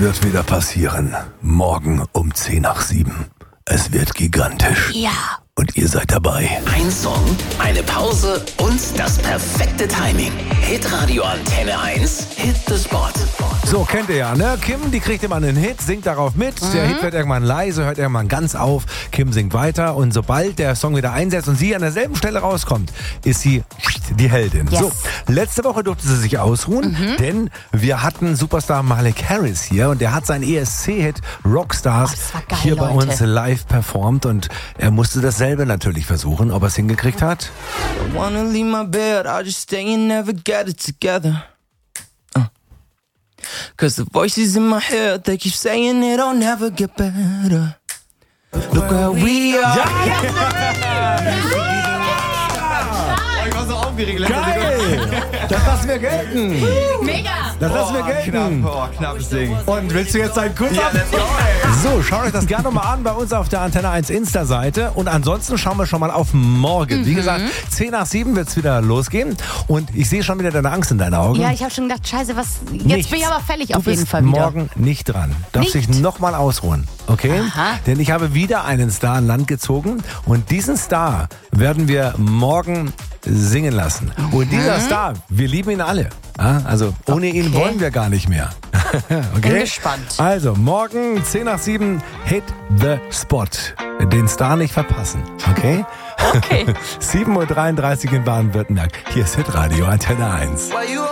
wird wieder passieren. Morgen um 10 nach 7. Es wird gigantisch. Ja. Und ihr seid dabei. Ein Song, eine Pause und das perfekte Timing. Hitradio Antenne 1, Hit the Spot. So, kennt ihr ja, ne? Kim, die kriegt immer einen Hit, singt darauf mit. Der Hit wird irgendwann leise, hört irgendwann ganz auf. Kim singt weiter und sobald der Song wieder einsetzt und sie an derselben Stelle rauskommt, ist sie die Heldin. Yes. So, letzte Woche durfte sie sich ausruhen, denn wir hatten Superstar Malik Harris hier und der hat seinen ESC-Hit Rockstars das war geil, hier bei Leute. uns live performt und er musste dasselbe natürlich versuchen, ob er es hingekriegt hat. I wanna leave my bed, I'll just stay and never get it together. Cause the voices in my head, they keep saying it'll never get better. Look where we are. Ich war so aufgeregt. Geil! Das lassen wir gelten! Mega. Das lassen wir gelten! Knappes Ding. Und willst du jetzt deinen Kuss ab? let's go. So, schaut euch das gerne mal an bei uns auf der Antenne 1 Insta-Seite. Und ansonsten schauen wir schon mal auf morgen. Wie gesagt, 10 nach 7 wird es wieder losgehen. Und ich sehe schon wieder deine Angst in deinen Augen. Ja, ich habe schon gedacht, scheiße, was. Jetzt Nichts. bin ich aber fällig Du auf jeden bist Fall wieder. morgen nicht dran. Darfst dich Nicht? nochmal ausruhen, okay? Aha. Denn ich habe wieder einen Star an Land gezogen und diesen Star werden wir morgen singen lassen. Und dieser Star, wir lieben ihn alle. Ja, also ohne ihn Okay. wollen wir gar nicht mehr. Okay? Bin gespannt. Also morgen 10 nach 7 Hit the Spot. Den Star nicht verpassen, okay? Okay. 7:33 Uhr in Baden-Württemberg. Hier ist Hitradio Antenne 1. Why you